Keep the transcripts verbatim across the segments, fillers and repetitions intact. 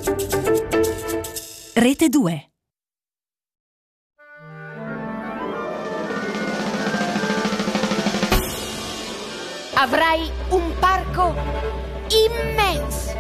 Rete due. Avrai un parco immenso.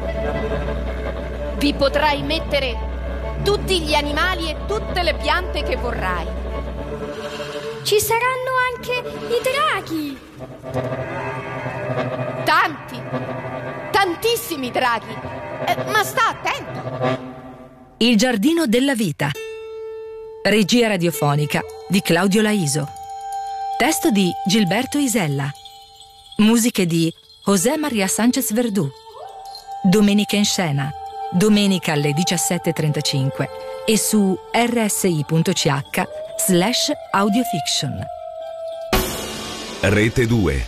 Vi potrai mettere tutti gli animali e tutte le piante che vorrai. Ci saranno anche i draghi. Tanti, tantissimi draghi. Eh, ma sta attento. Il giardino della vita. Regia radiofonica di Claudio Laiso. Testo di Gilberto Isella. Musiche di José María Sánchez Verdú. Domenica in scena, domenica alle diciassette e trentacinque e su rsi.ch slash audiofiction. Rete due.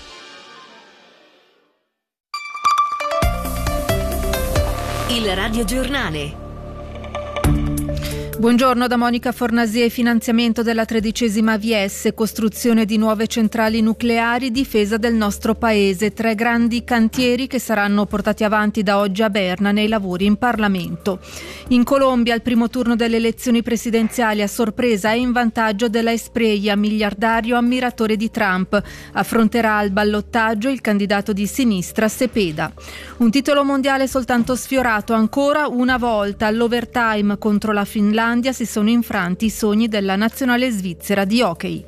Il radiogiornale. Buongiorno da Monica Fornasie. Finanziamento della tredicesima V S, costruzione di nuove centrali nucleari, difesa del nostro paese. Tre grandi cantieri che saranno portati avanti da oggi a Berna nei lavori in Parlamento. In Colombia, al primo turno delle elezioni presidenziali, a sorpresa e in vantaggio della Espriella, miliardario ammiratore di Trump. Affronterà al ballottaggio il candidato di sinistra Cepeda. Un titolo mondiale soltanto sfiorato ancora una volta. All'overtime contro la Finlandia si sono infranti i sogni della nazionale svizzera di hockey.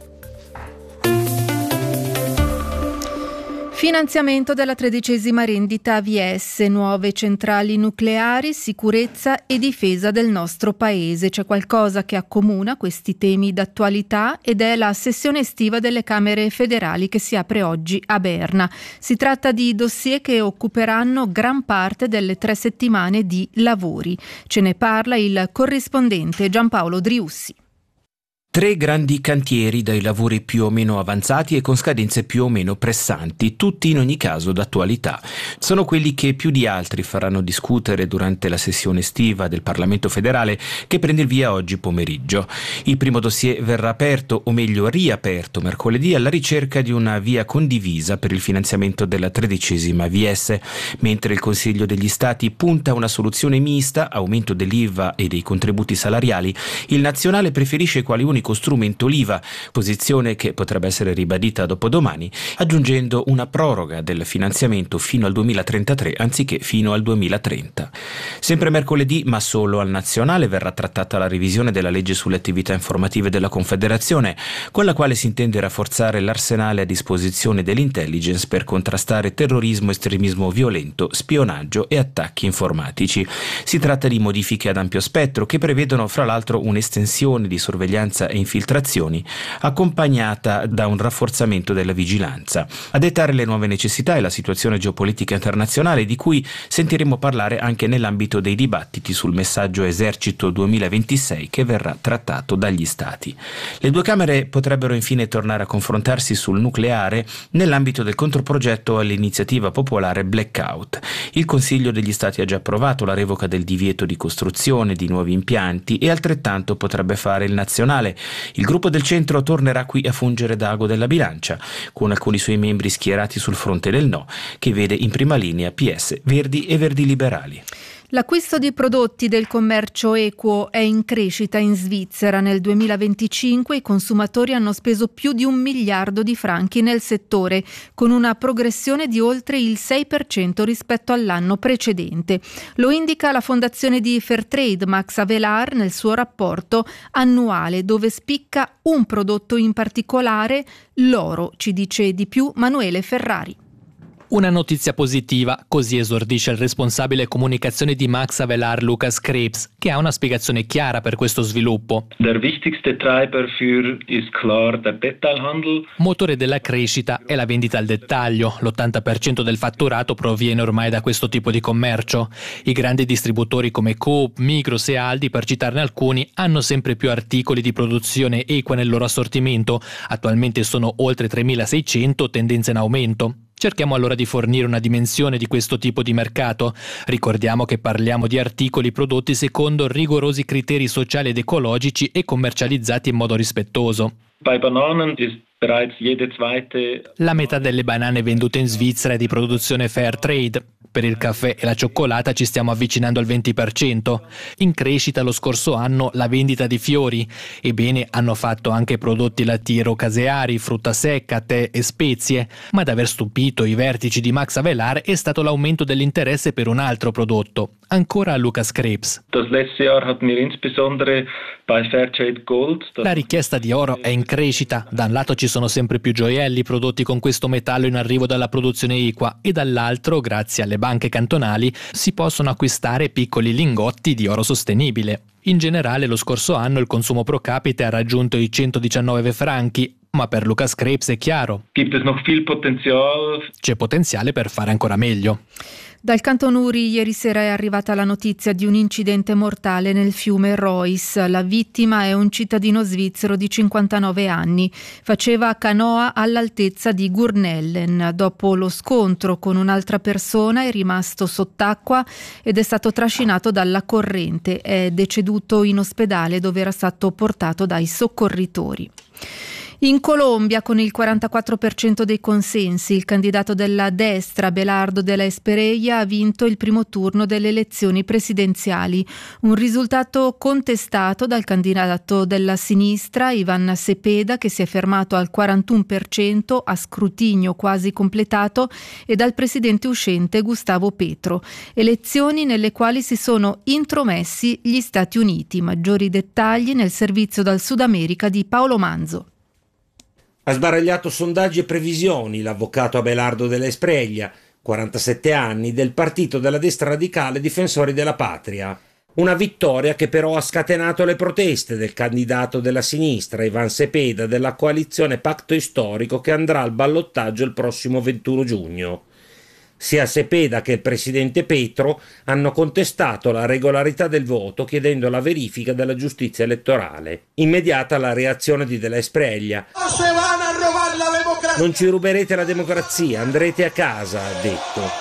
Finanziamento della tredicesima rendita V S, nuove centrali nucleari, sicurezza e difesa del nostro paese. C'è qualcosa che accomuna questi temi d'attualità ed è la sessione estiva delle Camere federali che si apre oggi a Berna. Si tratta di dossier che occuperanno gran parte delle tre settimane di lavori. Ce ne parla il corrispondente Giampaolo Driussi. Tre grandi cantieri dai lavori più o meno avanzati e con scadenze più o meno pressanti, tutti in ogni caso d'attualità. Sono quelli che più di altri faranno discutere durante la sessione estiva del Parlamento federale che prende il via oggi pomeriggio. Il primo dossier verrà aperto, o meglio riaperto, mercoledì alla ricerca di una via condivisa per il finanziamento della tredicesima V S, mentre il Consiglio degli Stati punta a una soluzione mista, aumento dell'I V A e dei contributi salariali. Il nazionale preferisce quali unico strumento l'I V A, posizione che potrebbe essere ribadita dopodomani, aggiungendo una proroga del finanziamento fino al duemilatrentatré anziché fino al duemilatrenta. Sempre mercoledì, ma solo al nazionale, verrà trattata la revisione della legge sulle attività informative della Confederazione, con la quale si intende rafforzare l'arsenale a disposizione dell'intelligence per contrastare terrorismo, estremismo violento, spionaggio e attacchi informatici. Si tratta di modifiche ad ampio spettro che prevedono fra l'altro un'estensione di sorveglianza e infiltrazioni, accompagnata da un rafforzamento della vigilanza. A dettare le nuove necessità è la situazione geopolitica internazionale, di cui sentiremo parlare anche nell'ambito dei dibattiti sul messaggio Esercito duemilaventisei che verrà trattato dagli Stati. Le due Camere potrebbero infine tornare a confrontarsi sul nucleare nell'ambito del controprogetto all'iniziativa popolare Blackout. Il Consiglio degli Stati ha già approvato la revoca del divieto di costruzione di nuovi impianti e altrettanto potrebbe fare il nazionale. Il gruppo del centro tornerà qui a fungere da ago della bilancia, con alcuni suoi membri schierati sul fronte del no, che vede in prima linea P S, Verdi e Verdi Liberali. L'acquisto di prodotti del commercio equo è in crescita in Svizzera. Nel duemilaventicinque i consumatori hanno speso più di un miliardo di franchi nel settore, con una progressione di oltre il sei per cento rispetto all'anno precedente. Lo indica la fondazione di Fairtrade Max Avelar nel suo rapporto annuale, dove spicca un prodotto in particolare, l'oro, ci dice di più Manuele Ferrari. Una notizia positiva, così esordisce il responsabile comunicazione di Max Avelar Lukas Krebs, che ha una spiegazione chiara per questo sviluppo. Der wichtigste Treiber für ist klar der Detailhandel. Motore della crescita è la vendita al dettaglio. L'ottanta per cento del fatturato proviene ormai da questo tipo di commercio. I grandi distributori come Coop, Migros e Aldi, per citarne alcuni, hanno sempre più articoli di produzione equa nel loro assortimento. Attualmente sono oltre tremilaseicento, tendenza in aumento. Cerchiamo allora di fornire una dimensione di questo tipo di mercato. Ricordiamo che parliamo di articoli prodotti secondo rigorosi criteri sociali ed ecologici e commercializzati in modo rispettoso. Bei Bananen ist bereits jede zweite... La metà delle banane vendute in Svizzera è di produzione fair trade. Per il caffè e la cioccolata ci stiamo avvicinando al venti per cento. In crescita lo scorso anno la vendita di fiori. E bene hanno fatto anche prodotti lattiero-caseari, frutta secca, tè e spezie. Ma ad aver stupito i vertici di Max Havelaar è stato l'aumento dell'interesse per un altro prodotto. Ancora Lucas Krebs. Das letzte Jahr hatten wir insbesondere bei Fairtrade Gold. La richiesta di oro è in crescita. Da un lato ci sono sempre più gioielli prodotti con questo metallo in arrivo dalla produzione equa e dall'altro, grazie alle banche cantonali, si possono acquistare piccoli lingotti di oro sostenibile. In generale lo scorso anno il consumo pro capite ha raggiunto i centodiciannove franchi, ma per Lucas Krebs è chiaro. Gibt es noch viel Potenzial? C'è potenziale per fare ancora meglio. Dal Canton Uri ieri sera è arrivata la notizia di un incidente mortale nel fiume Reuss. La vittima è un cittadino svizzero di cinquantanove anni. Faceva canoa all'altezza di Gurnellen. Dopo lo scontro con un'altra persona è rimasto sott'acqua ed è stato trascinato dalla corrente. È deceduto in ospedale dove era stato portato dai soccorritori. In Colombia, con il quarantaquattro per cento dei consensi, il candidato della destra, Abelardo de la Espriella, ha vinto il primo turno delle elezioni presidenziali. Un risultato contestato dal candidato della sinistra, Iván Cepeda, che si è fermato al quarantuno per cento a scrutinio quasi completato, e dal presidente uscente Gustavo Petro. Elezioni nelle quali si sono intromessi gli Stati Uniti. Maggiori dettagli nel servizio dal Sud America di Paolo Manzo. Ha sbaragliato sondaggi e previsioni l'avvocato Abelardo de la Espriella, quarantasette anni, del partito della destra radicale Difensori della Patria. Una vittoria che però ha scatenato le proteste del candidato della sinistra, Iván Cepeda, della coalizione Pacto Storico, che andrà al ballottaggio il prossimo ventuno giugno. Sia Cepeda che il presidente Petro hanno contestato la regolarità del voto chiedendo la verifica della giustizia elettorale. Immediata la reazione di De la Espriella. Non ci ruberete la democrazia, andrete a casa, ha detto.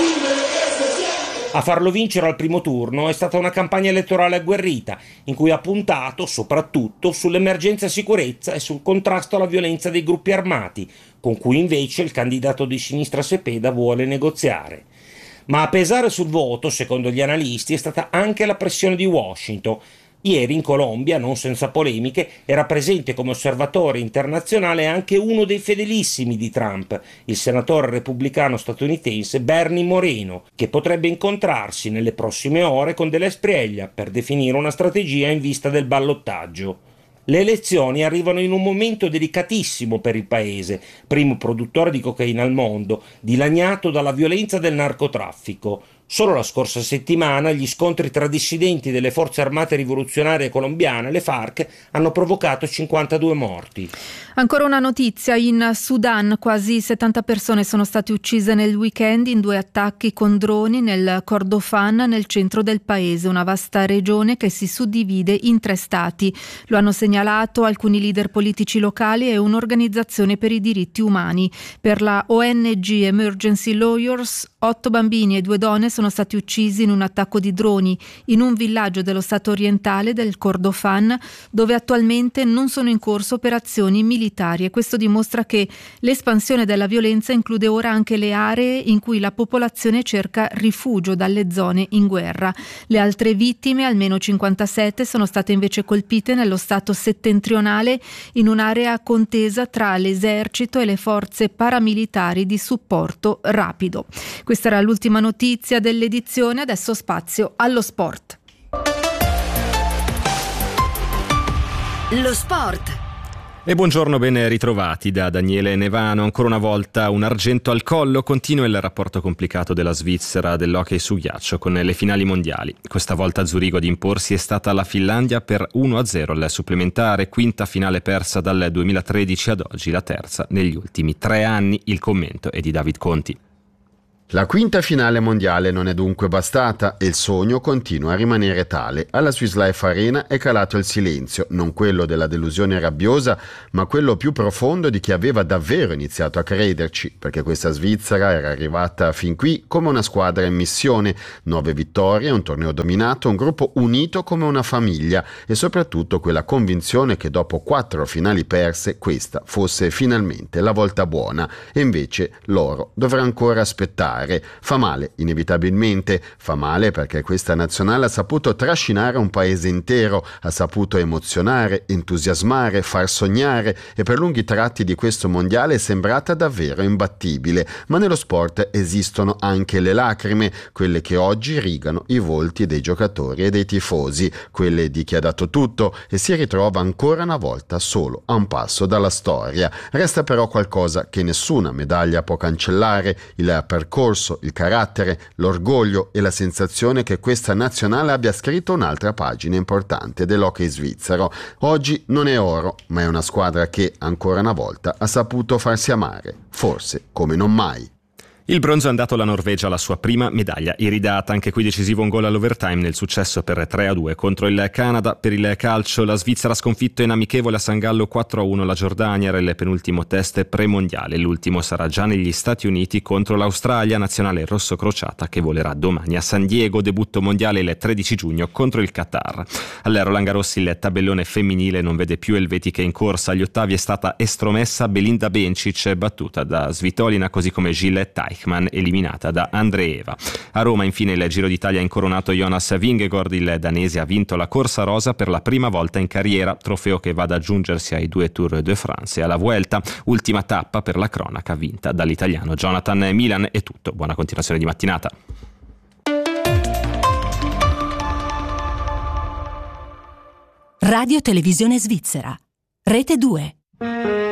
A farlo vincere al primo turno è stata una campagna elettorale agguerrita, in cui ha puntato soprattutto sull'emergenza sicurezza e sul contrasto alla violenza dei gruppi armati, con cui invece il candidato di sinistra Cepeda vuole negoziare. Ma a pesare sul voto, secondo gli analisti, è stata anche la pressione di Washington. Ieri in Colombia, non senza polemiche, era presente come osservatore internazionale anche uno dei fedelissimi di Trump, il senatore repubblicano statunitense Bernie Moreno, che potrebbe incontrarsi nelle prossime ore con De la Espriella per definire una strategia in vista del ballottaggio. Le elezioni arrivano in un momento delicatissimo per il paese, primo produttore di cocaina al mondo, dilaniato dalla violenza del narcotraffico. Solo la scorsa settimana gli scontri tra dissidenti delle forze armate rivoluzionarie colombiane, le FARC, hanno provocato cinquantadue morti. Ancora una notizia: in Sudan quasi settanta persone sono state uccise nel weekend in due attacchi con droni nel Kordofan, nel centro del paese, una vasta regione che si suddivide in tre stati. Lo hanno segnalato alcuni leader politici locali e un'organizzazione per i diritti umani. Per la O N G Emergency Lawyers, otto bambini e due donne sono stati uccisi in un attacco di droni in un villaggio dello stato orientale del Kordofan, dove attualmente non sono in corso operazioni militari, e questo dimostra che l'espansione della violenza include ora anche le aree in cui la popolazione cerca rifugio dalle zone in guerra. Le altre vittime, almeno cinquantasette, sono state invece colpite nello stato settentrionale in un'area contesa tra l'esercito e le forze paramilitari di supporto rapido. Questa era l'ultima notizia dell'edizione, adesso spazio allo sport. Lo sport. E buongiorno, ben ritrovati da Daniele Nevano. Ancora una volta un argento al collo, continua il rapporto complicato della Svizzera dell'hockey su ghiaccio con le finali mondiali. Questa volta a Zurigo ad imporsi è stata la Finlandia per uno a zero al supplementare, quinta finale persa dal duemilatredici ad oggi, la terza negli ultimi tre anni. Il commento è di David Conti. La quinta finale mondiale non è dunque bastata e il sogno continua a rimanere tale. Alla Swiss Life Arena è calato il silenzio, non quello della delusione rabbiosa, ma quello più profondo di chi aveva davvero iniziato a crederci, perché questa Svizzera era arrivata fin qui come una squadra in missione, nove vittorie, un torneo dominato, un gruppo unito come una famiglia e soprattutto quella convinzione che dopo quattro finali perse questa fosse finalmente la volta buona, e invece loro dovrà ancora aspettare. tifare. Fa male, inevitabilmente, fa male perché questa nazionale ha saputo trascinare un paese intero, ha saputo emozionare, entusiasmare, far sognare e per lunghi tratti di questo mondiale è sembrata davvero imbattibile. Ma nello sport esistono anche le lacrime, quelle che oggi rigano i volti dei giocatori e dei tifosi, quelle di chi ha dato tutto e si ritrova ancora una volta solo a un passo dalla storia. Resta però qualcosa che nessuna medaglia può cancellare: il percorso, il carattere, l'orgoglio e la sensazione che questa nazionale abbia scritto un'altra pagina importante dell'hockey svizzero. Oggi non è oro, ma è una squadra che ancora una volta ha saputo farsi amare, forse come non mai. Il bronzo è andato alla Norvegia, la sua prima medaglia iridata, anche qui decisivo un gol all'overtime nel successo per tre a due contro il Canada. Per il calcio la Svizzera ha sconfitto in amichevole a San Gallo quattro a uno la Giordania, era il penultimo test premondiale, l'ultimo sarà già negli Stati Uniti contro l'Australia, nazionale rosso-crociata che volerà domani a San Diego, debutto mondiale il tredici giugno contro il Qatar. Al Roland Garros il tabellone femminile non vede più elvetiche in corsa, agli ottavi è stata estromessa Belinda Bencic, battuta da Svitolina, così come Gilles Teichmann, eliminata da Andreeva. A Roma infine il Giro d'Italia ha incoronato Jonas Vingegaard, il danese ha vinto la corsa rosa per la prima volta in carriera, trofeo che va ad aggiungersi ai due Tour de France e alla Vuelta, ultima tappa per la cronaca vinta dall'italiano Jonathan Milan. È tutto, buona continuazione di mattinata. Radio Televisione Svizzera, Rete due.